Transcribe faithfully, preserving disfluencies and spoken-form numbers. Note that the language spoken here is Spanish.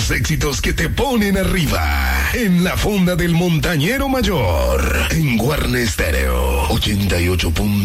los éxitos que te ponen arriba. En la fonda del montañero mayor. En Guarne Estéreo ochenta y ocho punto